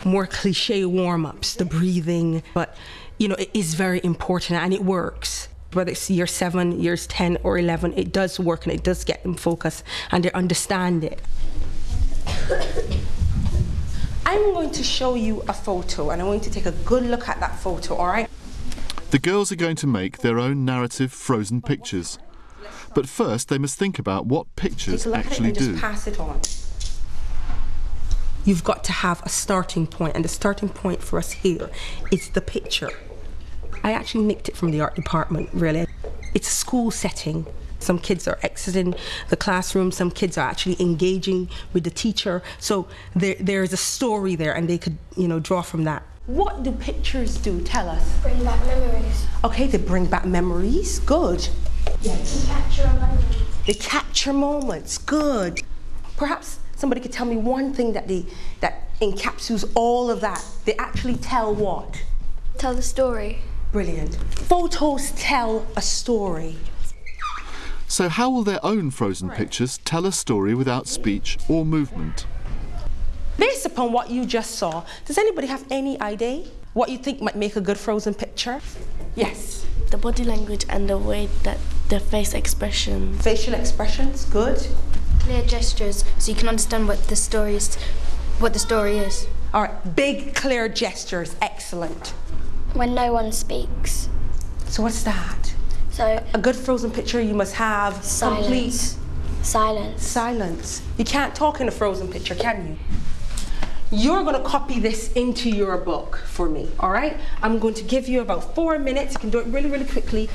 more cliche warm-ups, the breathing, but you know, it is very important and it works. Whether it's year 7, years 10 or 11, it does work and it does get them focused and they understand it. I'm going to show you a photo and I'm going to take a good look at that photo, all right? The girls are going to make their own narrative frozen pictures. But first they must think about what pictures actually do. Just pass it on. You've got to have a starting point, and the starting point for us here is the picture. I actually nicked it from the art department, really. It's a school setting. Some kids are exiting the classroom, some kids are actually engaging with the teacher. So there's a story there and they could, you know, draw from that. What do pictures do? Tell us. Bring back memories. Okay, they bring back memories. Good. Yes. They capture a moment. They capture moments. Good. Perhaps somebody could tell me one thing that encapsulates all of that. They actually tell what? Tell the story. Brilliant. Photos tell a story. So how will their own frozen pictures tell a story without speech or movement? Based upon what you just saw, does anybody have any idea what you think might make a good frozen picture? Yes. The body language and the way that the face expression. Facial expressions, good. Clear gestures, so you can understand what the story is. All right, big, clear gestures, excellent. When no one speaks. So what's that? So a good frozen picture, you must have silence. Silence. Silence. You can't talk in a frozen picture, can you? You're going to copy this into your book for me, all right? I'm going to give you about 4 minutes. You can do it really, really quickly.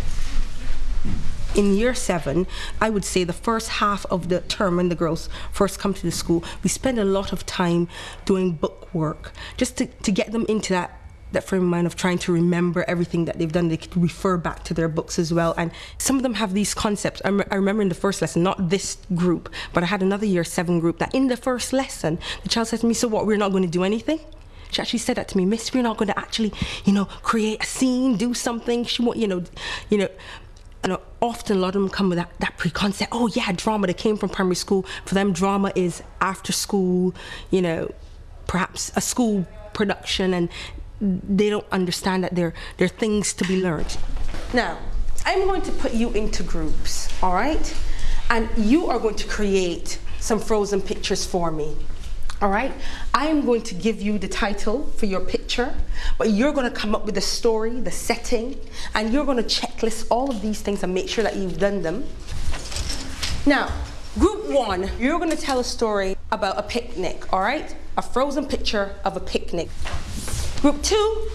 In year 7, I would say the first half of the term when the girls first come to the school, we spend a lot of time doing book work, just to get them into that frame of mind of trying to remember everything that they've done. They could refer back to their books as well. And some of them have these concepts. I remember in the first lesson, not this group, but I had another year 7 group that in the first lesson, the child said to me, so what, we're not going to do anything? She actually said that to me, Miss, we're not going to actually, you know, create a scene, do something. She want, you know, and often a lot of them come with that pre-concept, oh yeah, drama, they came from primary school. For them, drama is after school, you know, perhaps a school production, and they don't understand that there are things to be learned. Now, I'm going to put you into groups, all right? And you are going to create some frozen pictures for me, all right? I'm going to give you the title for your picture, but you're going to come up with the story, the setting, and you're going to checklist all of these things and make sure that you've done them. Now, group 1, you're going to tell a story about a picnic, all right? A frozen picture of a picnic. Group 2,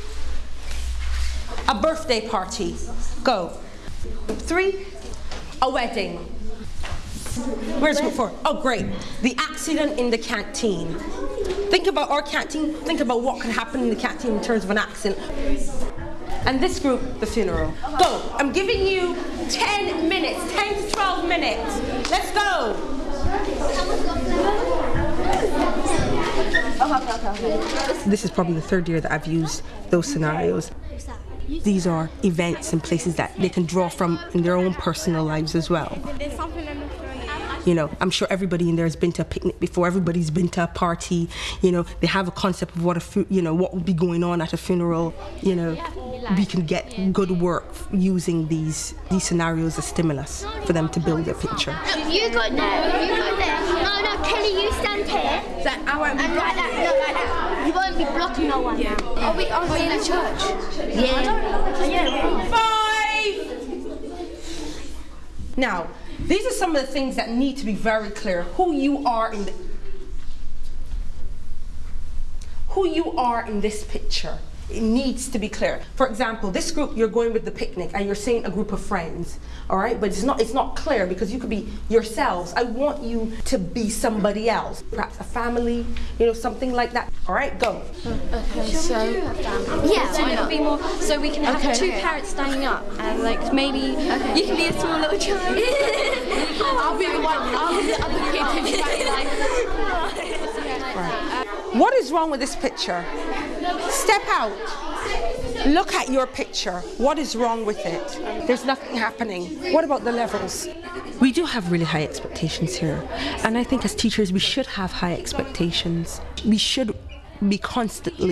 a birthday party. Go. Group 3, a wedding. Where's group 4? Oh, great. The accident in the canteen. Think about our canteen. Think about what could happen in the canteen in terms of an accident. And this group, the funeral. Go. I'm giving you 10 minutes, 10 to 12 minutes. Let's go. This is probably the 3rd year that I've used those scenarios. These are events and places that they can draw from in their own personal lives as well. You know, I'm sure everybody in there has been to a picnic before. Everybody's been to a party. You know, they have a concept of what what would be going on at a funeral. You know, we can get good work using these scenarios as stimulus for them to build their picture. You got there. You got there. No, Kelly, you stand here. I won't be like that. No, like that. You won't be blocking no one. Yeah. Are we in a church? Yeah. 5. Now, these are some of the things that need to be very clear. Who you are in this picture. It needs to be clear. For example, this group, you're going with the picnic and you're saying a group of friends, all right? But it's not clear because you could be yourselves. I want you to be somebody else, perhaps a family, you know, something like that. All right, go. Okay, so it'll be more. So we can have 2 parents standing up, and like maybe you can be a small little child. I'll be the one. I'll be the other kid Right. What is wrong with this picture? Step out. Look at your picture. What is wrong with it? There's nothing happening. What about the levels? We do have really high expectations here. And I think as teachers, we should have high expectations. We should be constantly